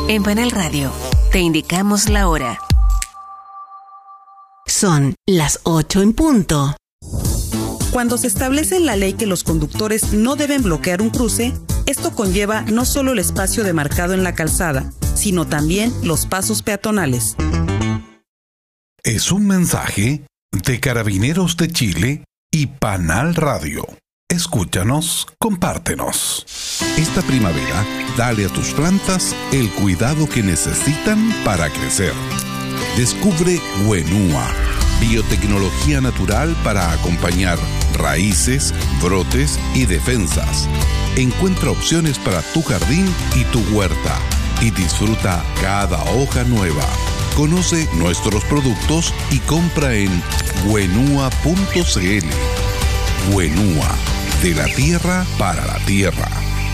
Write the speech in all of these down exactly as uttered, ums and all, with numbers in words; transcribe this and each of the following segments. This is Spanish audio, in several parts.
En Panel Radio, te indicamos la hora. Son las ocho en punto. Cuando se establece en la ley que los conductores no deben bloquear un cruce, esto conlleva no solo el espacio demarcado en la calzada, sino también los pasos peatonales. Es un mensaje de Carabineros de Chile y Panal Radio. Escúchanos, compártenos. Esta primavera, dale a tus plantas el cuidado que necesitan para crecer. Descubre Wenúa, biotecnología natural para acompañar raíces, brotes y defensas. Encuentra opciones para tu jardín y tu huerta y disfruta cada hoja nueva. Conoce nuestros productos y compra en wenua punto c l. Wenúa, de la tierra para la tierra.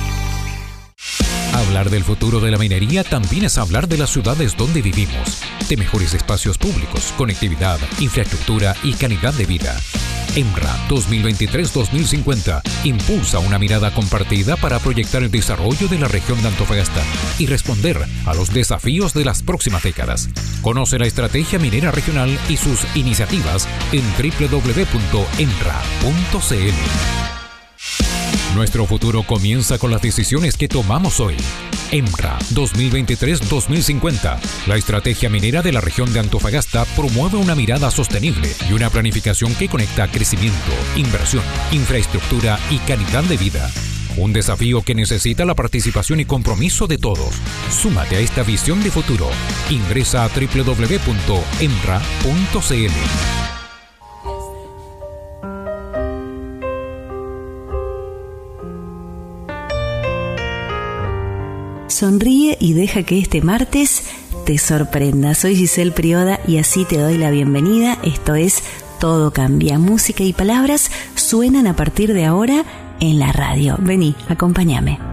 Hablar del futuro de la minería también es hablar de las ciudades donde vivimos, de mejores espacios públicos, conectividad, infraestructura y calidad de vida. EMRA dos mil veintitrés dos mil cincuenta impulsa una mirada compartida para proyectar el desarrollo de la región de Antofagasta y responder a los desafíos de las próximas décadas. Conoce la estrategia minera regional y sus iniciativas en doble u doble u doble u punto emra punto c l. Nuestro futuro comienza con las decisiones que tomamos hoy. EMRA dos mil veintitrés dos mil cincuenta. La estrategia minera de la región de Antofagasta promueve una mirada sostenible y una planificación que conecta crecimiento, inversión, infraestructura y calidad de vida. Un desafío que necesita la participación y compromiso de todos. Súmate a esta visión de futuro. Ingresa a doble u doble u doble u punto emra punto c l. Sonríe y deja que este martes te sorprenda. Soy Giselle Prioda y así te doy la bienvenida. Esto es Todo Cambia. Música y palabras suenan a partir de ahora en la radio. Vení, acompáñame.